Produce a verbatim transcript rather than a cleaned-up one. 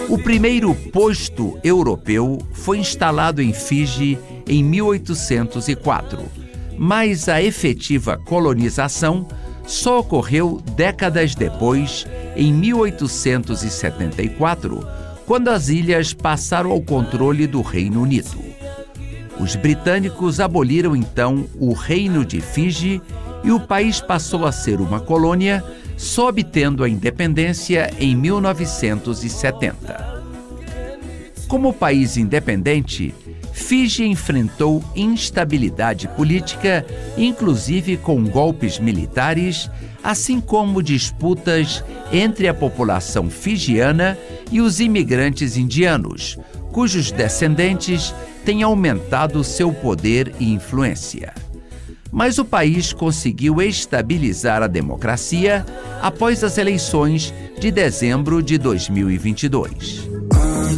O primeiro posto europeu foi instalado em Fiji em mil oitocentos e quatro, mas a efetiva colonização só ocorreu décadas depois, em mil oitocentos e setenta e quatro, quando as ilhas passaram ao controle do Reino Unido. Os britânicos aboliram então o Reino de Fiji e o país passou a ser uma colônia, só obtendo a independência em mil novecentos e setenta. Como país independente, Fiji enfrentou instabilidade política, inclusive com golpes militares, assim como disputas entre a população fijiana e os imigrantes indianos, cujos descendentes têm aumentado seu poder e influência. Mas o país conseguiu estabilizar a democracia após as eleições de dezembro de dois mil e vinte e dois.